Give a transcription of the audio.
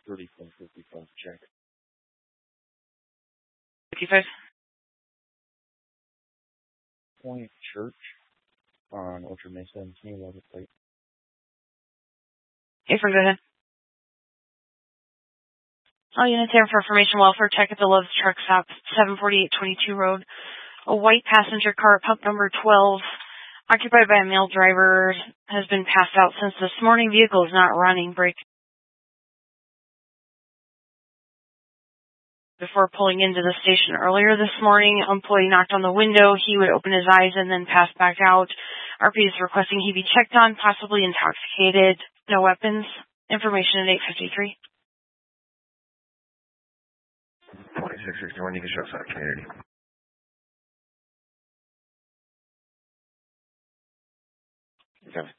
3455 check. 55. Point Church on Orchard Mesa and Sneer Level Plate. Hey, go ahead. All units there for information welfare check at the Love's Truck Stop, 74822 Road. A white passenger car at pump number 12, occupied by a male driver, has been passed out since this morning. Vehicle is not running. Brake. Before pulling into the station earlier this morning, employee knocked on the window. He would open his eyes and then pass back out. RP is requesting he be checked on, possibly intoxicated. No weapons. Information at 853. 2661, you can show us out of community. Okay.